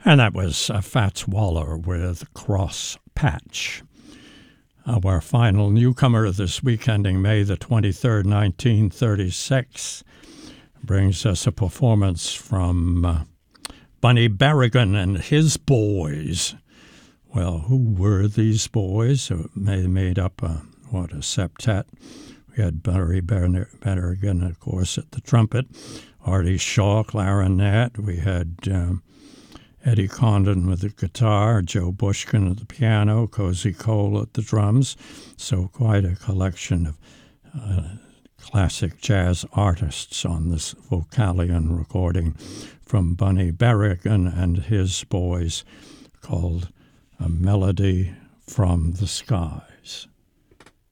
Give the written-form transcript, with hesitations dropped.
And that was Fats Waller with Cross Patch. Our final newcomer this week, ending May the 23rd, 1936, brings us a performance from Bunny Berrigan and his boys. Well, who were these boys? They made up a septet. We had Bunny Berrigan, of course, at the trumpet, Artie Shaw, clarinet. We had Eddie Condon with the guitar, Joe Bushkin at the piano, Cozy Cole at the drums. So quite a collection of classic jazz artists on this Vocalion recording from Bunny Berrigan and his boys, called A Melody from the Skies.